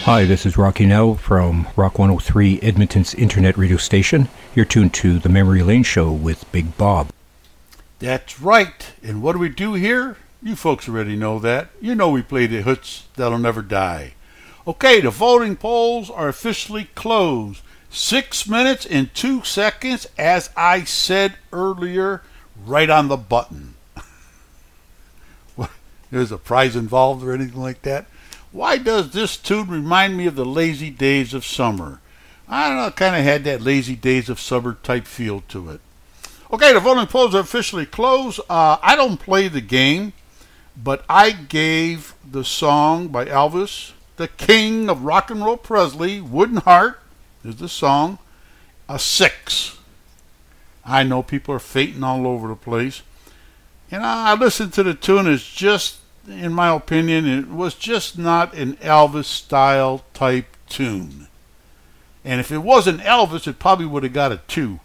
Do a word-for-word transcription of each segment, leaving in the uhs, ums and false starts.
Hi, this is Rocky Nell from Rock one oh three, Edmonton's internet radio station. You're tuned to the Memory Lane Show with Big Bob. That's right. And what do we do here? You folks already know that. You know we play the hits that'll never die. Okay, the voting polls are officially closed. Six minutes and two seconds, as I said earlier, right on the button. There's a prize involved or anything like that? Why does this tune remind me of the lazy days of summer? I don't know, it kind of had that lazy days of summer type feel to it. Okay, the voting polls are officially closed. Uh, I don't play the game, but I gave the song by Elvis, the king of rock and roll Presley, Wooden Heart, is the song, a six. I know people are fainting all over the place. And I listened to the tune. It's just, in my opinion, it was just not an Elvis style type tune. And if it wasn't Elvis, it probably would have got a two.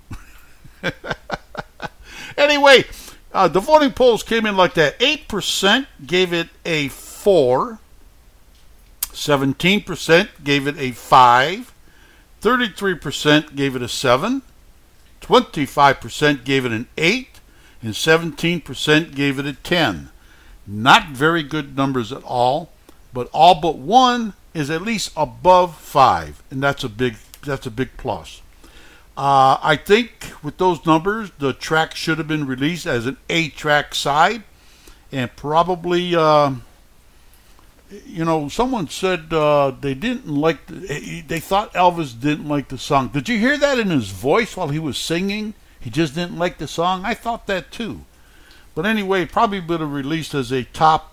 Anyway, uh, the voting polls came in like that. eight percent gave it a four. seventeen percent gave it a five. thirty-three percent gave it a seven. twenty-five percent gave it an eight. And seventeen percent gave it a ten. Not very good numbers at all, but all but one is at least above five, and that's a big that's a big plus. Uh, I think with those numbers, the track should have been released as an A-track side, and probably, uh, you know, someone said uh, they didn't like, the, they thought Elvis didn't like the song. Did you hear that in his voice while he was singing? He just didn't like the song. I thought that too. But anyway, probably would have released as a top,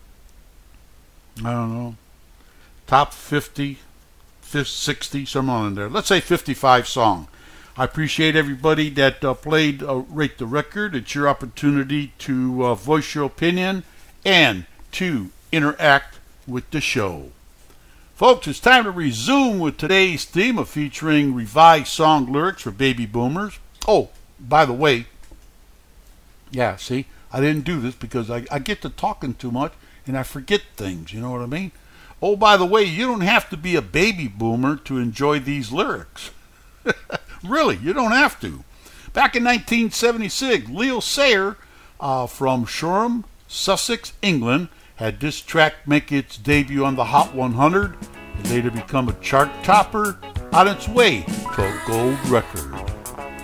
I don't know, top fifty, sixty, somewhere in there. Let's say fifty-five song. I appreciate everybody that uh, played uh, Rate the Record. It's your opportunity to uh, voice your opinion and to interact with the show. Folks, it's time to resume with today's theme of featuring revised song lyrics for baby boomers. Oh, by the way, yeah, see, I didn't do this because I, I get to talking too much and I forget things, you know what I mean? Oh, by the way, you don't have to be a baby boomer to enjoy these lyrics. Really, you don't have to. Back in nineteen seventy-six, Leo Sayer uh, from Shoreham, Sussex, England, had this track make its debut on the Hot one hundred and later become a chart topper on its way to a gold record.